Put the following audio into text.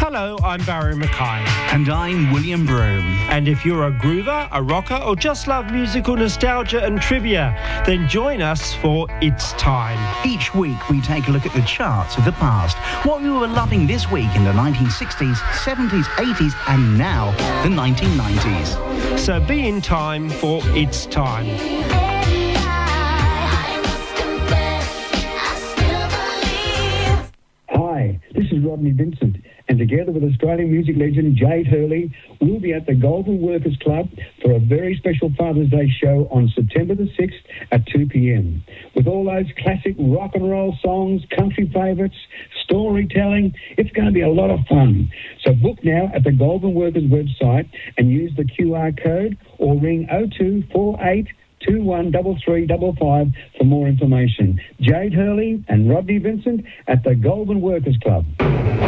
Hello, I'm Barry Mackay. And I'm William Broome. And if you're a groover, a rocker, or just love musical nostalgia and trivia, then join us for It's Time. Each week we take a look at the charts of the past, what we were loving this week in the 1960s, 70s, 80s, and now the 1990s. So be in time for It's Time. Hi, this is Rodney Vincent, and together with Australian music legend Jade Hurley, we'll be at the Goulburn Workers Club for a very special Father's Day show on September the 6th at 2 p.m. With all those classic rock and roll songs, country favourites, storytelling, it's going to be a lot of fun. So book now at the Goulburn Workers website and use the QR code or ring 0248 213355 for more information. Jade Hurley and Rodney Vincent at the Goulburn Workers Club.